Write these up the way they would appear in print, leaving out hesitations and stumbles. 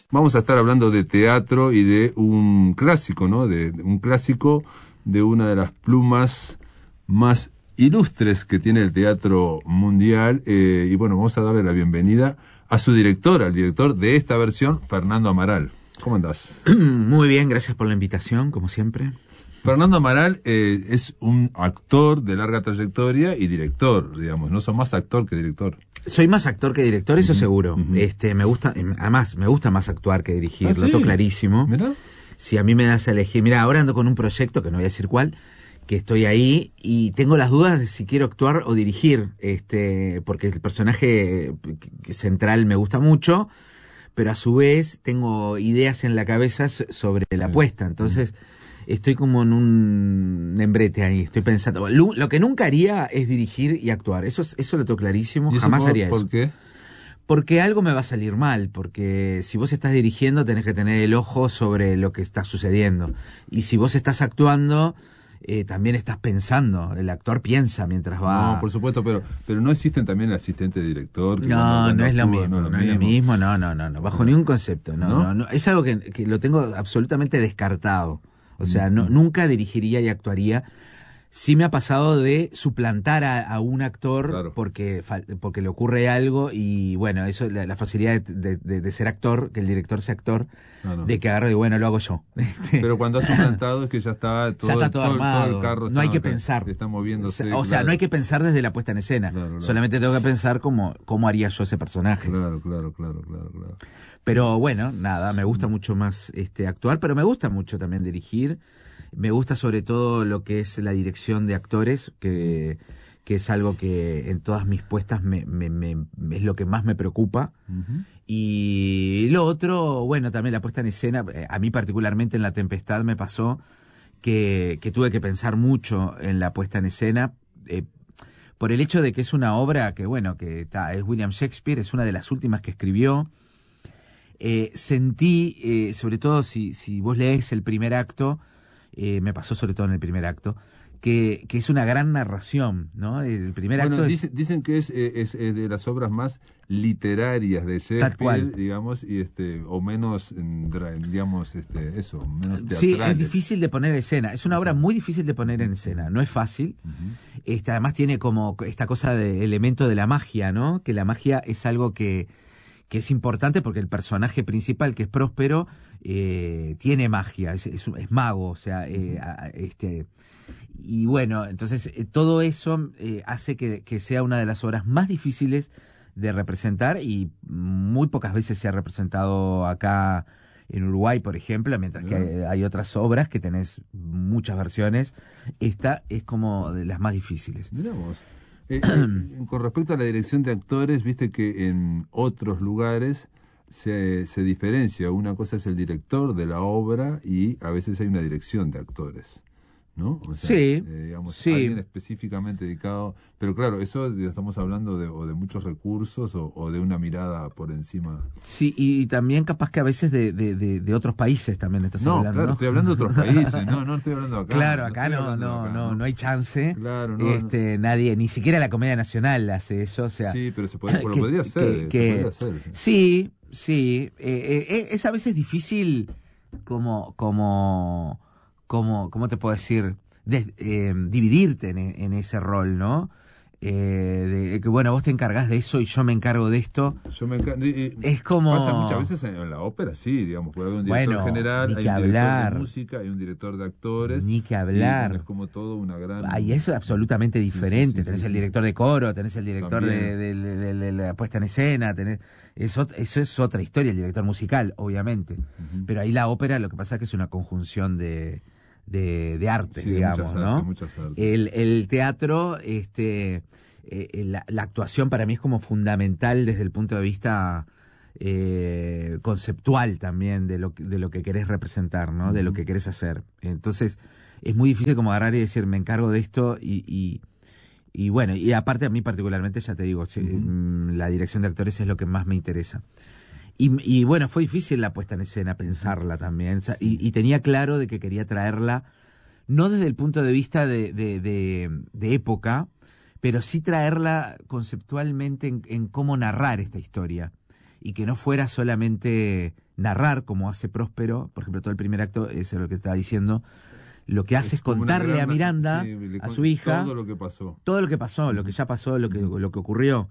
Vamos a estar hablando de teatro y de un clásico, ¿no? De un clásico de una de las plumas más ilustres que tiene el teatro mundial. Y bueno, vamos a darle la bienvenida a su director, al director de esta versión, Fernando Amaral. ¿Cómo andás? Muy bien, gracias por la invitación, como siempre. Fernando Amaral es un actor de larga trayectoria y director, digamos, no son más actor que director. Soy más actor que director, eso seguro. Me gusta, además, me gusta más actuar que dirigir, ¿Sí? Lo tengo clarísimo. ¿Mirá? Si a mí me das a elegir, mira, ahora ando con un proyecto, que no voy a decir cuál, que estoy ahí y tengo las dudas de si quiero actuar o dirigir, porque el personaje central me gusta mucho, pero a su vez tengo ideas en la cabeza sobre la apuesta, entonces estoy como en un embrete ahí, estoy pensando. Lo que nunca haría es dirigir y actuar, eso lo tengo clarísimo, jamás haría eso. ¿Por qué? Porque algo me va a salir mal, porque si vos estás dirigiendo tenés que tener el ojo sobre lo que está sucediendo, y si vos estás actuando, también estás pensando, el actor piensa mientras va. No, por supuesto, pero no existen también asistentes de director. No es lo mismo, no, bajo ningún concepto, no, es algo que lo tengo absolutamente descartado. O sea, nunca dirigiría y actuaría. Sí me ha pasado de suplantar a un actor, claro, porque le ocurre algo y bueno, eso la facilidad de ser actor, que el director sea actor, claro, de que agarro y bueno, lo hago yo. Pero cuando has suplantado es que ya está todo armado, todo el carro. No hay que pensar. Está moviéndose. O sea, claro, no hay que pensar desde la puesta en escena. Claro. Solamente tengo que pensar cómo haría yo ese personaje. Claro. Pero bueno, nada, me gusta mucho más actuar, pero me gusta mucho también dirigir. Me gusta sobre todo lo que es la dirección de actores, que es algo que en todas mis puestas es lo que más me preocupa. Y lo otro, bueno, también la puesta en escena. A mí particularmente en La Tempestad me pasó que tuve que pensar mucho en la puesta en escena, por el hecho de que es una obra que, bueno, es William Shakespeare, es una de las últimas que escribió. Sentí, sobre todo si vos lees el primer acto, me pasó sobre todo en el primer acto, que es una gran narración, ¿no? El primer acto dicen que es de las obras más literarias de Shakespeare, digamos, y o menos, digamos, menos teatrales. Sí, es difícil de poner en escena, es una obra muy difícil de poner en escena, no es fácil. Además tiene como esta cosa de elemento de la magia, ¿no? Que la magia es algo que es importante porque el personaje principal, que es Próspero, tiene magia, es mago, o sea, y bueno, entonces todo eso hace que sea una de las obras más difíciles de representar, y muy pocas veces se ha representado acá en Uruguay, por ejemplo, mientras que hay otras obras que tenés muchas versiones. Esta es como de las más difíciles. Mirá vos. Con respecto a la dirección de actores, viste que en otros lugares se diferencia. Una cosa es el director de la obra y a veces hay una dirección de actores, ¿no? O sea, sí, digamos, alguien específicamente dedicado. Pero claro, eso estamos hablando de muchos recursos o de una mirada por encima. Sí, y también capaz que a veces de otros países también estás hablando. Claro, ¿no? Estoy hablando de otros países, no estoy hablando acá. Claro, acá no hay chance. Claro, nadie, ni siquiera la Comedia Nacional hace eso, o sea. Sí, pero podría hacer. Sí. Es a veces difícil ¿cómo te puedo decir? Dividirte en ese rol, ¿no? Que bueno, vos te encargás de eso y yo me encargo de esto. Es como... Pasa muchas veces en la ópera, sí, digamos, puede haber un director general, hay un director de música, hay un director de actores. Ni que hablar. Es como todo una gran... Y eso es absolutamente diferente. Tenés el director de coro, tenés el director de la puesta en escena, eso es otra historia, el director musical, obviamente. Pero ahí la ópera lo que pasa es que es una conjunción de arte, digamos, ¿no? Muchas artes. El teatro, la actuación para mí es como fundamental desde el punto de vista conceptual también de lo que querés representar, ¿no? De lo que querés hacer. Entonces es muy difícil como agarrar y decir me encargo de esto y bueno, y aparte a mí particularmente, ya te digo, la dirección de actores es lo que más me interesa. Y bueno, fue difícil la puesta en escena, pensarla también. Y tenía claro de que quería traerla, no desde el punto de vista de época, pero sí traerla conceptualmente en cómo narrar esta historia. y que no fuera solamente narrar como hace Próspero, por ejemplo, todo el primer acto, eso es lo que estaba diciendo, lo que hace es contarle a Miranda, a su hija, todo lo que pasó, lo que ya pasó, lo que ocurrió.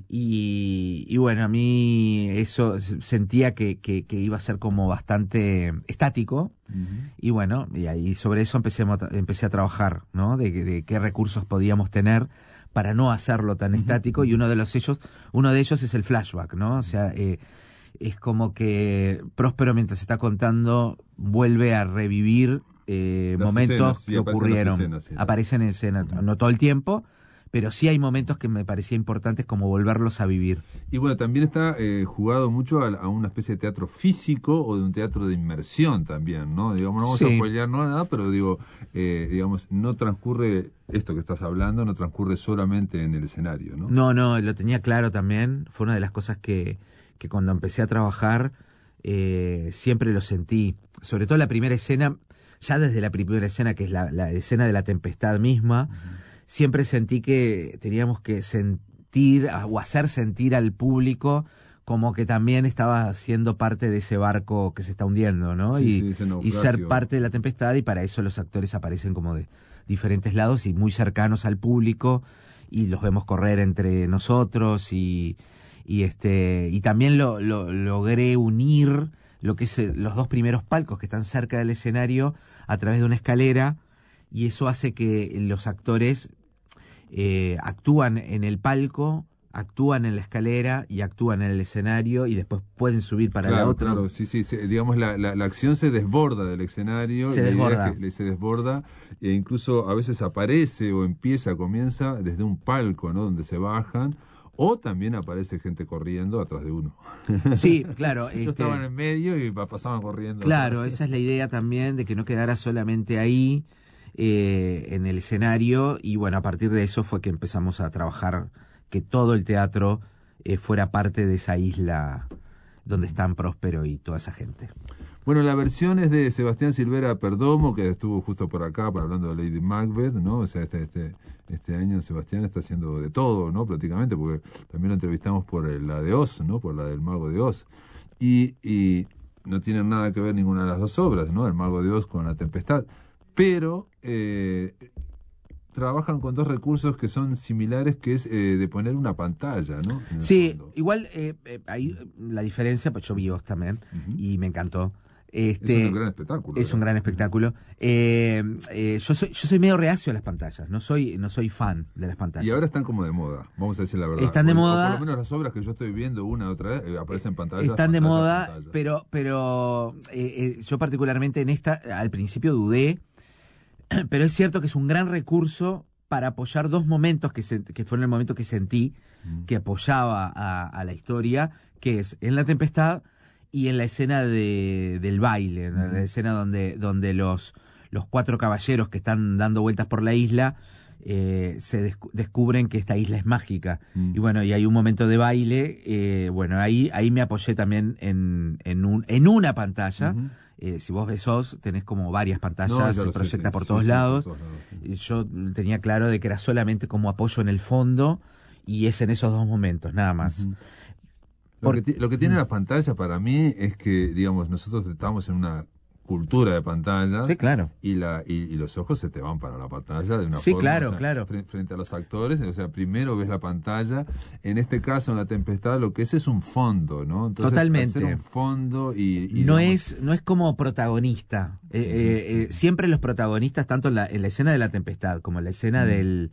Y bueno, a mí eso sentía que iba a ser como bastante estático. Y bueno, y ahí sobre eso empecé a trabajar, ¿no? De qué recursos podíamos tener para no hacerlo tan estático, y uno de ellos es el flashback, ¿no? O sea, es como que Próspero, mientras está contando, vuelve a revivir momentos escenas, sí, que ocurrieron. Escenas, sí, aparecen en escena, no todo el tiempo, pero sí hay momentos que me parecía importantes como volverlos a vivir. Y bueno, también está jugado mucho a una especie de teatro físico o de un teatro de inmersión también, ¿no? Digamos, no vamos a spoilear nada, pero digamos, no transcurre, esto que estás hablando, no transcurre solamente en el escenario, ¿no? No, lo tenía claro también. Fue una de las cosas que cuando empecé a trabajar siempre lo sentí. Sobre todo la primera escena, ya desde la primera escena, que es la escena de la tempestad misma, siempre sentí que teníamos que sentir o hacer sentir al público como que también estaba siendo parte de ese barco que se está hundiendo, ¿no? Sí, y ser parte de la tempestad, y para eso los actores aparecen como de diferentes lados y muy cercanos al público, y los vemos correr entre nosotros, y también logré unir lo que es los dos primeros palcos que están cerca del escenario a través de una escalera, y eso hace que los actores actúan en el palco, actúan en la escalera y actúan en el escenario, y después pueden subir para la otra. Claro, sí, digamos, la acción se desborda del escenario, se desborda, e incluso a veces aparece o comienza desde un palco, ¿no? Donde se bajan, o también aparece gente corriendo atrás de uno. Sí, claro. Ellos estaban en medio y pasaban corriendo. Claro, atrás. esa es la idea también, de que no quedara solamente ahí, en el escenario, y bueno, a partir de eso fue que empezamos a trabajar que todo el teatro fuera parte de esa isla donde están Próspero y toda esa gente. Bueno, la versión es de Sebastián Silvera Perdomo, que estuvo justo por acá hablando de Lady Macbeth, ¿no? O sea, este año Sebastián está haciendo de todo, ¿no? Prácticamente, porque también lo entrevistamos por la de Oz, ¿no? Por la del Mago de Oz. Y no tienen nada que ver ninguna de las dos obras, ¿no? El Mago de Oz con La Tempestad. Pero trabajan con dos recursos que son similares, que es de poner una pantalla, ¿no? Sí, fondo. igual ahí la diferencia, pues yo vi Oz también, y me encantó. Es un gran espectáculo. Es un gran espectáculo. Yo soy medio reacio a las pantallas, no soy fan de las pantallas. Y ahora están como de moda, vamos a decir la verdad. Están de moda. O por lo menos las obras que yo estoy viendo una otra vez aparecen en pantalla. Están de moda, pero yo particularmente en esta, al principio dudé, pero es cierto que es un gran recurso para apoyar dos momentos que fueron el momento que sentí que apoyaba a la historia, que es en La Tempestad y en la escena del baile, en la escena donde los cuatro caballeros que están dando vueltas por la isla se descubren que esta isla es mágica. Y bueno, y hay un momento de baile, bueno, ahí me apoyé también en una pantalla. Si vos ves Oz, tenés como varias pantallas, se proyecta por todos lados. Yo tenía claro de que era solamente como apoyo en el fondo, y es en esos dos momentos, nada más. Lo que tiene las pantallas para mí es que, digamos, nosotros estamos en una cultura de pantalla. Sí, claro. Y los ojos se te van para la pantalla de una sí, forma. Claro, o sea, claro. Frente a los actores, o sea, primero ves la pantalla. En este caso, en La Tempestad, lo que es un fondo, ¿no? Entonces, totalmente. Hacer un fondo y no es como protagonista. Siempre los protagonistas, tanto en la escena de La Tempestad como en la escena del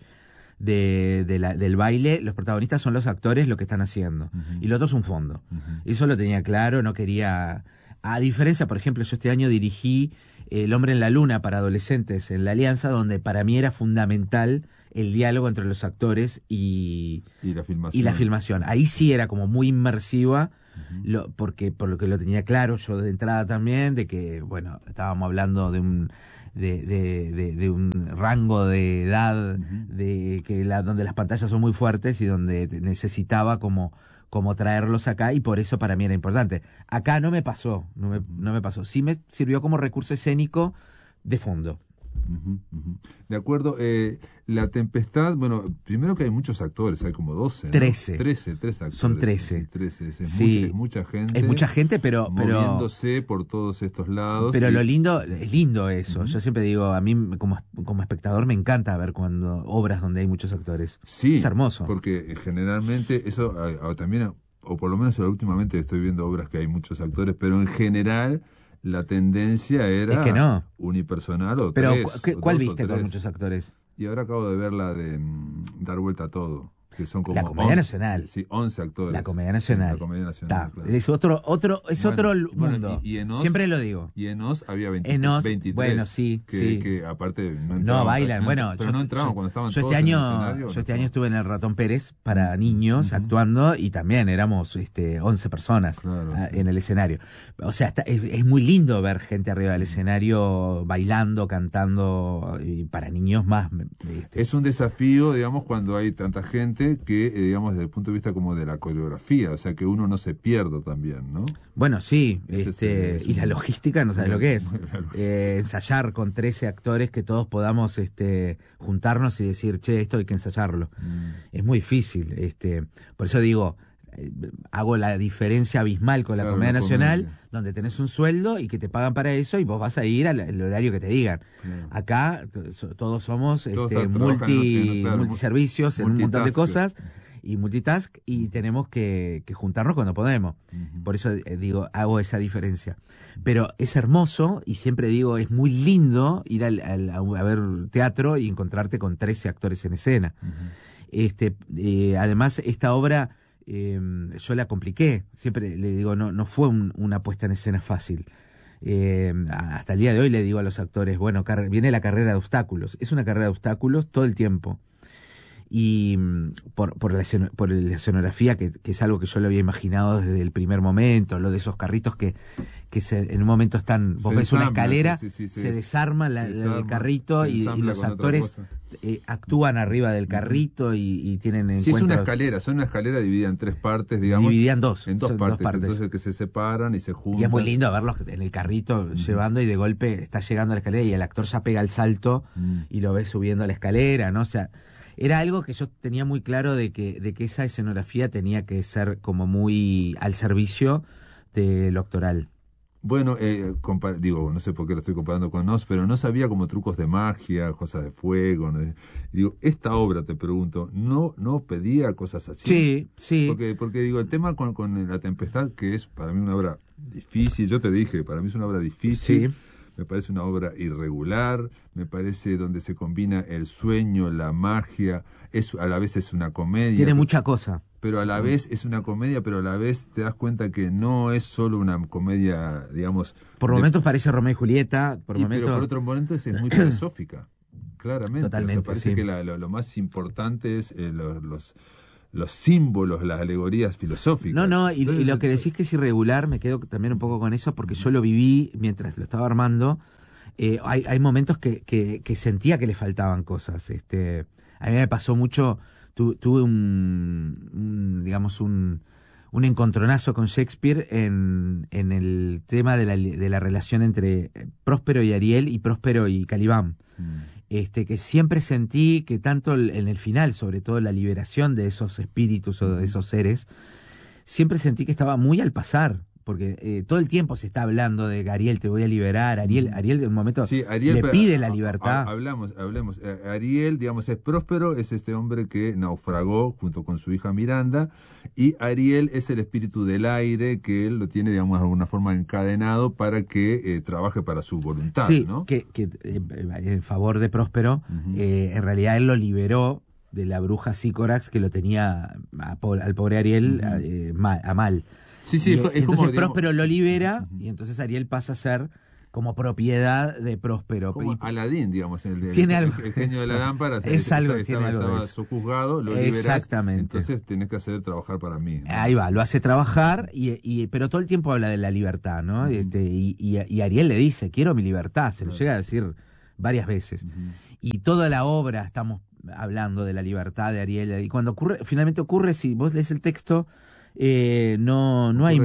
baile, los protagonistas son los actores, lo que están haciendo, y lo otro es un fondo. Eso lo tenía claro, no quería, a diferencia, por ejemplo, yo este año dirigí El Hombre en la Luna para adolescentes en la Alianza, donde para mí era fundamental el diálogo entre los actores y la filmación. Ahí sí era como muy inmersiva, porque por lo que lo tenía claro yo de entrada también, de que, bueno, estábamos hablando de un rango de edad donde las pantallas son muy fuertes y donde necesitaba como traerlos acá, y por eso para mí era importante. Acá no me pasó. Sí me sirvió como recurso escénico de fondo. Ujú, ujú. De acuerdo. La Tempestad, bueno, primero que hay muchos actores, hay como 12, ¿no? 13. 13 actores. Son 13. 13, Sí. es mucha gente. Es mucha gente, pero moviéndose por todos estos lados. Pero lo lindo, es lindo eso. Ujú. Yo siempre digo, a mí como espectador me encanta ver cuando obras donde hay muchos actores. Sí, es hermoso. porque generalmente eso también, o por lo menos últimamente estoy viendo obras que hay muchos actores, pero en general la tendencia era Es que no. unipersonal o Pero tres. ¿cuál o dos o viste con tres. muchos actores? Y ahora acabo de ver la de Dar Vuelta a Todo, que son como La Comedia Nacional. Sí, 11 actores. La Comedia Nacional. Sí, la Comedia Nacional, Ta, claro. Es otro Bueno, mundo. y en Oz, Siempre lo digo. Y en Oz había 23, En Oz, 23 bueno, sí, sí. que aparte no No entraban. bailan. Bueno, pero no entraban cuando estaban yo todos este en el año, escenario. yo este año estuve en el Ratón Pérez para niños actuando y también éramos 11 personas Claro, sí. en el escenario. O sea, es muy lindo ver gente arriba del escenario bailando, cantando y para niños más. Es un desafío, digamos, cuando hay tanta gente que, digamos, desde el punto de vista como de la coreografía, o sea, que uno no se pierda también, ¿no? Bueno, sí, Es y la logística no sabes lo que es. Ensayar con 13 actores que todos podamos juntarnos y decir, che, esto hay que ensayarlo. Es muy difícil. Por eso digo, hago la diferencia abismal con la Claro, Comedia la Nacional, comedia. donde tenés un sueldo y que te pagan para eso y vos vas a ir al horario que te digan. Claro. Acá todos somos Todos trabajan claro, multiservicios en un montón de multitask. cosas y multitask y tenemos que juntarnos cuando podemos. Por eso digo, hago esa diferencia. Pero es hermoso y siempre digo, es muy lindo ir a ver teatro y encontrarte con 13 actores en escena. Además, esta obra yo la compliqué. Siempre le digo, no fue una puesta en escena fácil. Hasta el día de hoy le digo a los actores, bueno, viene la carrera de obstáculos. Es una carrera de obstáculos todo el tiempo. Y por la escenografía, que es algo que yo lo había imaginado desde el primer momento, lo de esos carritos que en un momento están, vos ves una escalera, se desarma el carrito y los actores actúan arriba del carrito y tienen encuentros. Sí, es una escalera dividida en 3 partes, digamos. Dividida en dos. En dos Son partes, 2 partes. entonces que se separan y se juntan. Y es muy lindo verlos en el carrito llevando y de golpe está llegando a la escalera y el actor ya pega el salto y lo ves subiendo a la escalera, ¿no? O sea, era algo que yo tenía muy claro de que esa escenografía tenía que ser como muy al servicio de lo actoral. Bueno, digo, no sé por qué lo estoy comparando con Oz, pero no sabía como trucos de magia, cosas de fuego. ¿No? Digo, esta obra, te pregunto, ¿no pedía cosas así? Sí, sí. Porque digo, el tema con La Tempestad, que es para mí una obra difícil, yo te dije, para mí es una obra difícil. Sí. Me parece una obra irregular, me parece donde se combina el sueño, la magia, a la vez es una comedia. Tiene mucha cosa. Pero a la vez es una comedia, pero a la vez te das cuenta que no es solo una comedia, digamos... Por momentos parece Romeo y Julieta, pero por otros momentos es muy filosófica, claramente. Totalmente, O sea, parece sí. que lo más importante es los símbolos, las alegorías filosóficas. No, y Entonces, lo que decís que es irregular, me quedo también un poco con eso, porque yo lo viví mientras lo estaba armando. Hay momentos que sentía que le faltaban cosas. A mí me pasó mucho, tuve un encontronazo con Shakespeare en el tema de la relación entre Próspero y Ariel y Próspero y Calibán. Que siempre sentí que tanto en el final, sobre todo la liberación de esos espíritus o de esos seres, siempre sentí que estaba muy al pasar, porque todo el tiempo se está hablando de que Ariel, te voy a liberar, Ariel en un momento le pide la libertad. Hablemos. Ariel, digamos, es Próspero, es este hombre que naufragó junto con su hija Miranda, y Ariel es el espíritu del aire que él lo tiene, digamos, de alguna forma encadenado para que trabaje para su voluntad, sí, ¿no? que en favor de Próspero, en realidad él lo liberó de la bruja Sícorax que lo tenía al pobre Ariel a mal. Sí, es entonces como, digamos, Próspero lo libera y entonces Ariel pasa a ser como propiedad de Próspero. Como Aladín, digamos, el genio de la lámpara. Estaba sojuzgado, lo liberás. Exactamente. Entonces tenés que hacer trabajar para mí, ¿no? Ahí va, lo hace trabajar, pero todo el tiempo habla de la libertad, ¿no? Y Ariel le dice, quiero mi libertad, se lo llega a decir varias veces. Y toda la obra estamos hablando de la libertad de Ariel. Y cuando finalmente ocurre, si vos lees el texto, no hay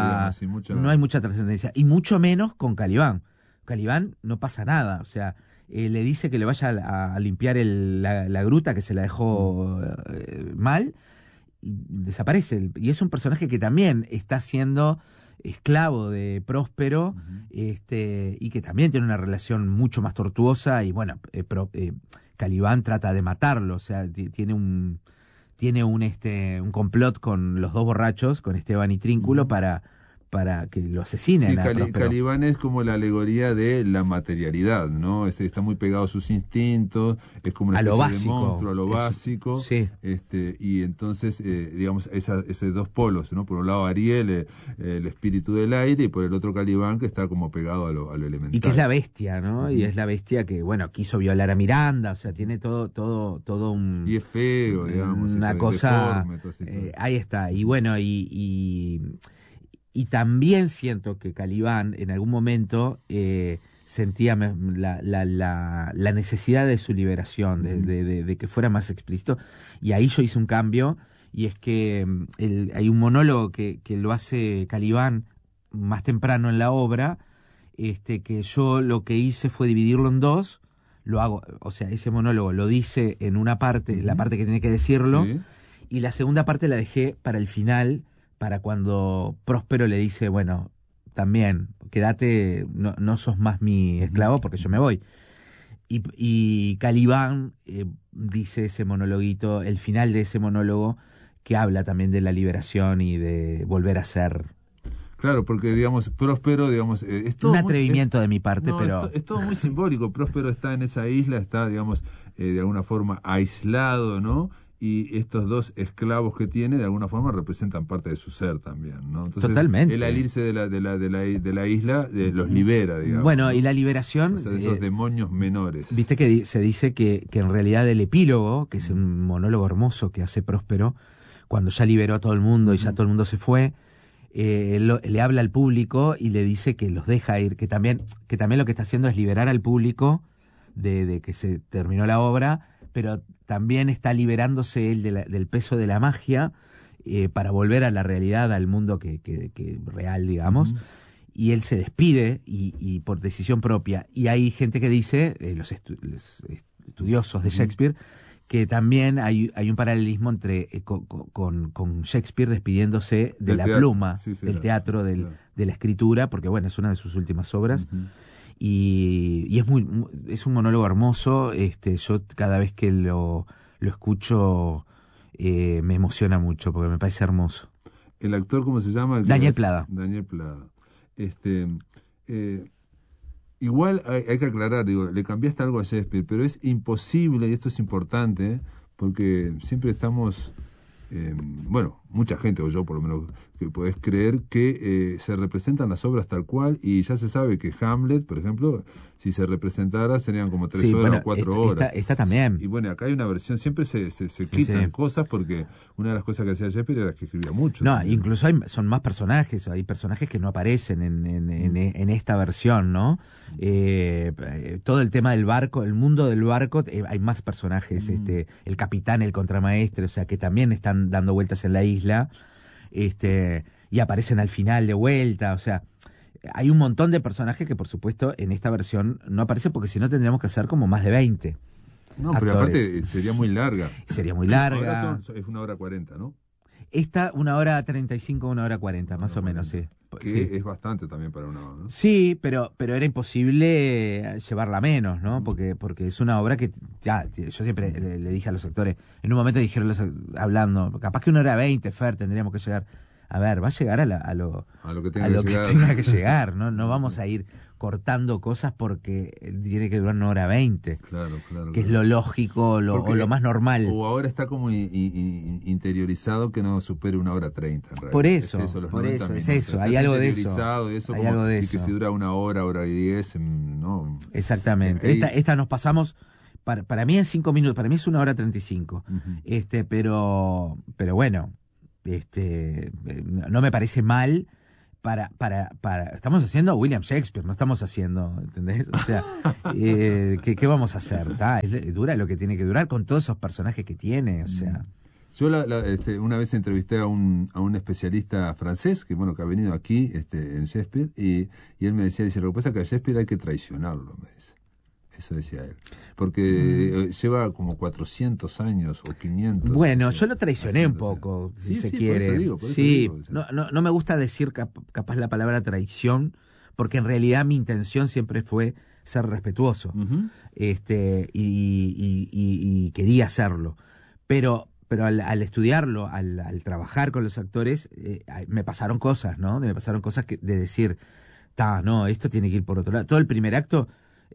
mucha trascendencia, y mucho menos con Calibán. Calibán no pasa nada, o sea, le dice que le vaya a limpiar la gruta que se la dejó mal, y desaparece. Y es un personaje que también está siendo esclavo de Próspero, y que también tiene una relación mucho más tortuosa, y bueno, Calibán trata de matarlo, o sea, tiene un complot con los dos borrachos, con Esteban y Trínculo, para que lo asesinen. Sí, a Próspero. Calibán es como la alegoría de la materialidad, ¿no? Está muy pegado a sus instintos, es como una especie de monstruo, a lo básico. Sí. Y entonces, digamos, esos dos polos, ¿no? Por un lado Ariel, el espíritu del aire, y por el otro Calibán, que está como pegado a lo elemental. Y que es la bestia, ¿no? Y es la bestia que, bueno, quiso violar a Miranda, o sea, tiene todo un... Y es feo, digamos. Una cosa... Deforme, ahí está. Y bueno, y también siento que Calibán en algún momento sentía la necesidad de su liberación, de que fuera más explícito. Y ahí yo hice un cambio, y es que hay un monólogo que lo hace Calibán más temprano en la obra, que yo lo que hice fue dividirlo en dos. Lo hago, o sea, ese monólogo lo dice en una parte, la parte que tiene que decirlo, sí. Y la segunda parte la dejé para el final, para cuando Próspero le dice, bueno, también, quédate, no sos más mi esclavo porque yo me voy. Y Calibán dice ese monologuito, el final de ese monólogo, que habla también de la liberación y de volver a ser... Claro, porque, digamos, Próspero, digamos... es todo un atrevimiento de mi parte, no, pero... Es todo muy simbólico. Próspero está en esa isla, está, digamos, de alguna forma aislado, ¿no? Y estos dos esclavos que tiene, de alguna forma, representan parte de su ser también, ¿no? Entonces, totalmente. Él al irse de la isla, los libera, digamos. Bueno, ¿no? y la liberación... O sea, de esos demonios menores. Viste que se dice que en realidad el epílogo, que es un monólogo hermoso que hace Próspero, cuando ya liberó a todo el mundo y ya todo el mundo se fue, le habla al público y le dice que los deja ir, que también lo que está haciendo es liberar al público de que se terminó la obra, pero también está liberándose él del peso de la magia, para volver a la realidad, al mundo que real, digamos. Y él se despide y por decisión propia. Y hay gente que dice, los estudiosos de Shakespeare, que también hay un paralelismo entre con Shakespeare despidiéndose de la pluma, del teatro, de la escritura, porque bueno, es una de sus últimas obras. Y es un monólogo hermoso. Yo cada vez que lo escucho me emociona mucho, porque me parece hermoso. ¿El actor cómo se llama? Daniel Plada. Daniel Plada. Igual hay que aclarar, digo, le cambiaste algo a Shakespeare, pero es imposible, y esto es importante, porque siempre estamos, bueno, mucha gente, o yo por lo menos, que podés creer que se representan las obras tal cual, y ya se sabe que Hamlet, por ejemplo, si se representara serían como 3 horas o 4 horas. Esta también. Y bueno, acá hay una versión, siempre se quitan cosas, porque una de las cosas que hacía Shakespeare era que escribía mucho. No, también. Incluso son más personajes, hay personajes que no aparecen en esta versión, ¿no? Todo el tema del barco, el mundo del barco, hay más personajes, el capitán, el contramaestre, o sea, que también están dando vueltas en la isla, y aparecen al final de vuelta, o sea, hay un montón de personajes que por supuesto en esta versión no aparecen, porque si no tendríamos que hacer como más de 20 No, actores. pero aparte sería muy larga. Sería muy larga. Ahora es 1 hora 40, ¿no? Esta 1 hora 35, 1 hora 40, más o menos, sí. Que es bastante también para una obra, ¿no? Sí, pero era imposible llevarla menos, ¿no? Porque es una obra que, ya, yo siempre le dije a los actores, en un momento dijeron hablando, capaz que 1 hora 20, Fer, tendríamos que llegar. A ver, va a llegar a lo que tenga que llegar, ¿no? No vamos a ir cortando cosas porque tiene que durar 1 hora 20. Claro. Que es lo lógico, o lo más normal. O ahora está como interiorizado que no supere 1 hora 30, en realidad. Por eso, es eso, hay algo de eso. Hay algo de eso. Y que si dura 1 hora 10, no. Exactamente. Esta nos pasamos, para mí en 5 minutos, para mí es 1 hora 35. Pero bueno, no me parece mal para estamos haciendo William Shakespeare, no estamos haciendo, ¿entendés? O sea, ¿qué vamos a hacer? Dura lo que tiene que durar con todos esos personajes que tiene, o sea. Yo una vez entrevisté a un especialista francés que ha venido aquí en Shakespeare, y él me decía, lo que pasa es que a Shakespeare hay que traicionarlo, me dice. Eso decía él. Porque lleva como 400 años o 500. Bueno, yo lo traicioné un poco, si se quiere. Por eso digo. No me gusta decir capaz la palabra traición, porque en realidad mi intención siempre fue ser respetuoso. Uh-huh. Y quería hacerlo. Pero al estudiarlo, al trabajar con los actores, me pasaron cosas, ¿no? Me pasaron cosas de decir, no, esto tiene que ir por otro lado. Todo el primer acto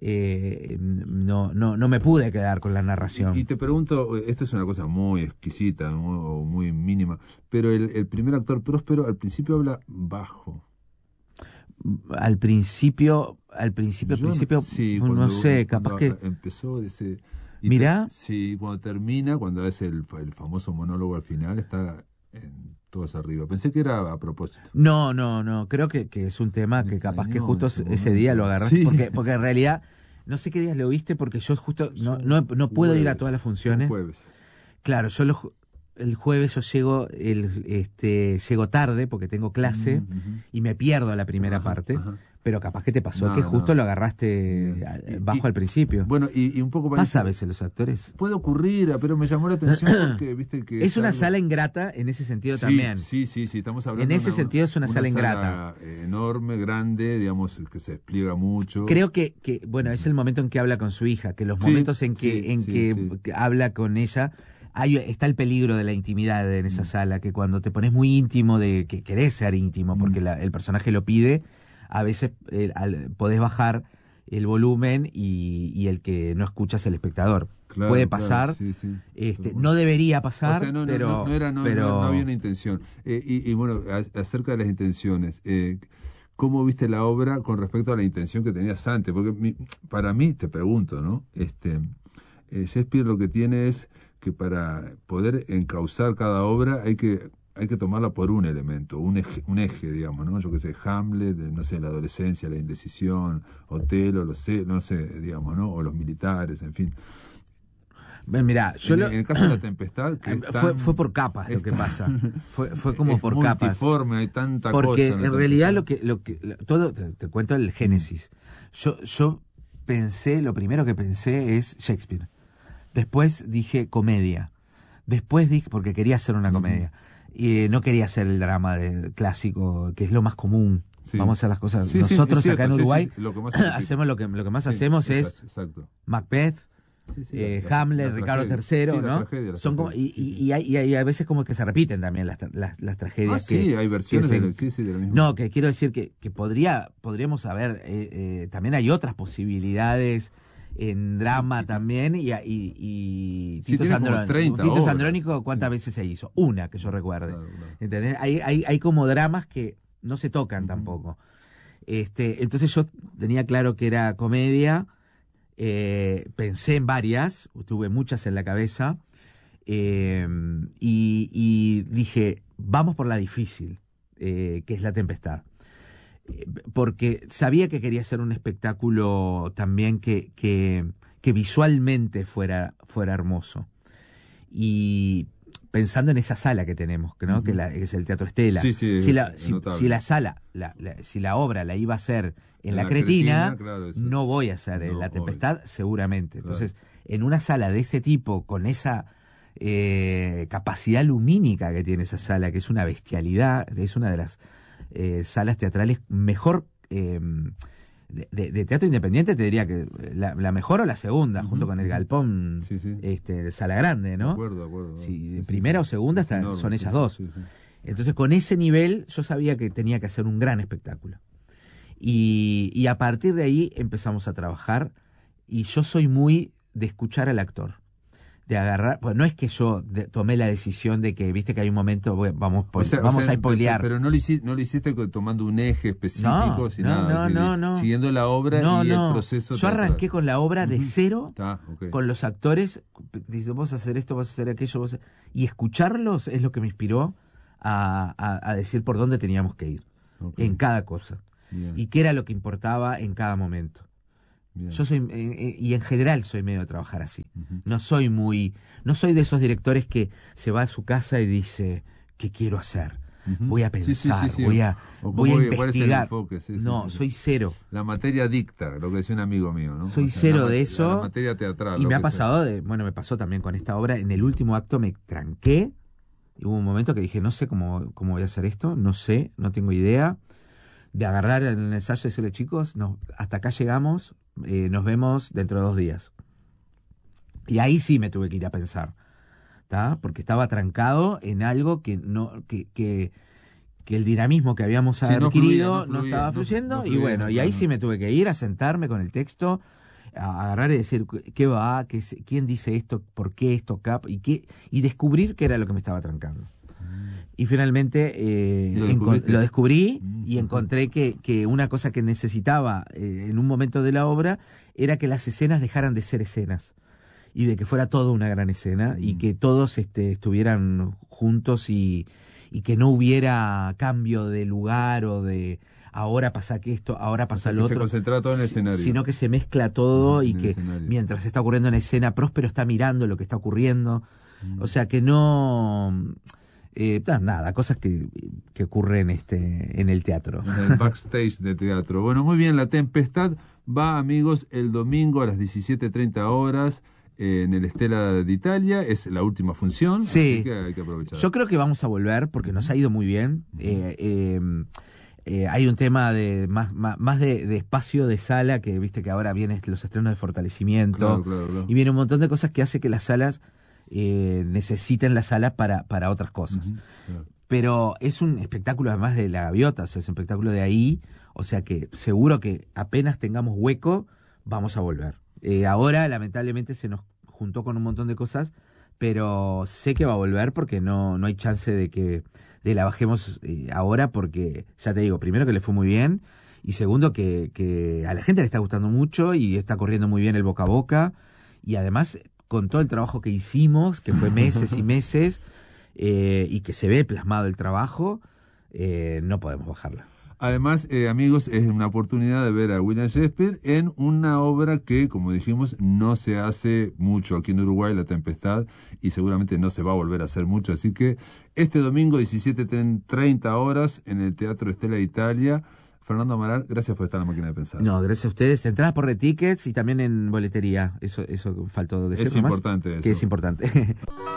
no me pude quedar con la narración. Y te pregunto, esto es una cosa muy exquisita, muy mínima, pero el primer actor Próspero al principio habla bajo. Al principio, sí, no sé, capaz que empezó ese. Mirá. Sí, cuando termina, cuando es el famoso monólogo al final, está todos arriba. Pensé que era a propósito. No, creo que es un tema que capaz que justo ese día lo agarraste, sí. porque en realidad, no sé qué días lo viste, porque yo justo no puedo ir a todas las funciones. Jueves. Claro, el jueves yo llego tarde porque tengo clase y me pierdo la primera parte. Pero capaz que te pasó que justo lo agarraste bajo al principio. Bueno, y un poco... ¿Pasa a veces los actores? Puede ocurrir, pero me llamó la atención porque, viste que... Es una sala ingrata en ese sentido también. Sí, estamos hablando... En ese sentido es una sala ingrata. Enorme, grande, digamos, que se despliega mucho. Creo que bueno, es el momento en que habla con su hija, que los momentos en que habla con ella... está el peligro de la intimidad en esa sala, que cuando te pones muy íntimo, de que querés ser íntimo, porque el personaje lo pide... A veces podés bajar el volumen y el que no escucha es el espectador. Claro, puede pasar, no debería pasar, o sea, pero no había una intención. Y bueno, acerca de las intenciones, ¿cómo viste la obra con respecto a la intención que tenías antes? Porque para mí, te pregunto, ¿no? Shakespeare lo que tiene es que para poder encauzar cada obra hay que tomarla por un elemento, un eje, digamos, ¿no? Yo qué sé, Hamlet, no sé, la adolescencia, la indecisión, Otelo, no sé, digamos, ¿no? O los militares, en fin. Mirá, en el caso de La Tempestad... Que fue por capas lo que pasa. Fue como por capas. Multiforme, hay tanta porque cosa. Porque en realidad todo te cuento el génesis. Yo pensé, lo primero que pensé es Shakespeare. Después dije comedia. Después dije, porque quería hacer una comedia. Y no quería hacer el drama clásico, que es lo más común. Sí. Vamos a hacer las cosas. Nosotros acá en Uruguay hacemos lo que más hacemos es Macbeth, Hamlet, Ricardo III, ¿no? Son como, y hay a veces como que se repiten también las tragedias. Sí, hay versiones de la misma. No, que quiero decir que podríamos haber, también hay otras posibilidades en drama también y Tito Sandrónico, ¿cuántas veces se hizo? Una que yo recuerde. Claro. ¿Entendés? Hay como dramas que no se tocan tampoco. Entonces yo tenía claro que era comedia, pensé en varias, tuve muchas en la cabeza, y dije, vamos por la difícil, que es La Tempestad. Porque sabía que quería hacer un espectáculo también que visualmente fuera hermoso. Y pensando en esa sala que tenemos, ¿no? Que es el Teatro Estela. Si la sala, si la obra la iba a hacer en la Cretina, claro, no voy a hacer en La Tempestad, seguramente. Claro. Entonces, en una sala de ese tipo, con esa capacidad lumínica que tiene esa sala, que es una bestialidad, es una de las salas teatrales mejor de teatro independiente, te diría que la mejor o la segunda, junto con el Galpón, Sala Grande, ¿no? De acuerdo. Primera o segunda son ellas dos. Entonces, con ese nivel, yo sabía que tenía que hacer un gran espectáculo. Y a partir de ahí empezamos a trabajar, y yo soy muy de escuchar al actor. De agarrar, pues no es que yo tomé la decisión de que, viste que hay un momento, vamos a spoilear. Pero no lo hiciste tomando un eje específico, no. Siguiendo la obra y el proceso. Yo arranqué con la obra de cero, con los actores, diciendo, vos vas a hacer esto, vas a hacer aquello, y escucharlos es lo que me inspiró a decir por dónde teníamos que ir, en cada cosa, y qué era lo que importaba en cada momento. Bien. Yo soy, y en general soy medio de trabajar así. No soy de esos directores que se va a su casa y dice, ¿qué quiero hacer? voy a pensar, sí. voy a ¿Cuál es el investigar. enfoque? No, soy cero. La materia dicta, lo que decía un amigo mío, ¿no? Soy cero de eso. La materia teatral. Y me ha pasado, me pasó también con esta obra, en el último acto me tranqué, y hubo un momento que dije, no sé cómo voy a hacer esto, no sé, no tengo idea, de agarrar en el ensayo y decirle, chicos, no, hasta acá llegamos, nos vemos dentro de 2 días. Y ahí sí me tuve que ir a pensar, ¿tá? Porque estaba trancado en algo que el dinamismo que habíamos adquirido no estaba fluyendo, y bueno, y ahí sí me tuve que ir a sentarme con el texto, a agarrar y decir qué va, quién dice esto, por qué esto, y descubrir qué era lo que me estaba trancando. Y finalmente lo descubrí y encontré que una cosa que necesitaba en un momento de la obra era que las escenas dejaran de ser escenas y de que fuera todo una gran escena y que todos estuvieran juntos y que no hubiera cambio de lugar o de ahora pasa que esto, ahora pasa lo otro. Se concentra todo en el escenario. Sino que se mezcla todo y que mientras está ocurriendo en escena, Próspero está mirando lo que está ocurriendo. O sea que no... nada, cosas que ocurren en el teatro. En el backstage de teatro. Bueno, muy bien, La Tempestad va, amigos, el domingo a las 17:30 horas en el Stella d'Italia. Es la última función, sí. Así que hay que aprovechar. Yo creo que vamos a volver porque nos ha ido muy bien. Hay un tema de más de espacio de sala, que viste que ahora vienen los estrenos de fortalecimiento. Claro. Y viene un montón de cosas que hace que las salas necesiten la sala para otras cosas. Claro. Pero es un espectáculo además de La Gaviota, o sea, es un espectáculo de ahí, o sea que seguro que apenas tengamos hueco, vamos a volver. Ahora, lamentablemente, se nos juntó con un montón de cosas, pero sé que va a volver porque no hay chance de la bajemos ahora, porque, ya te digo, primero que le fue muy bien, y segundo que a la gente le está gustando mucho y está corriendo muy bien el boca a boca, y además con todo el trabajo que hicimos, que fue meses y meses, y que se ve plasmado el trabajo, no podemos bajarla. Además, amigos, es una oportunidad de ver a William Shakespeare en una obra que, como dijimos, no se hace mucho aquí en Uruguay, La Tempestad, y seguramente no se va a volver a hacer mucho. Así que este domingo, 17:30 horas, en el Teatro Stella Italia. Fernando Amaral, gracias por estar en La Máquina de Pensar. No, gracias a ustedes. Entradas por Retickets y también en boletería. Eso faltó decir. Es importante eso. Que es importante.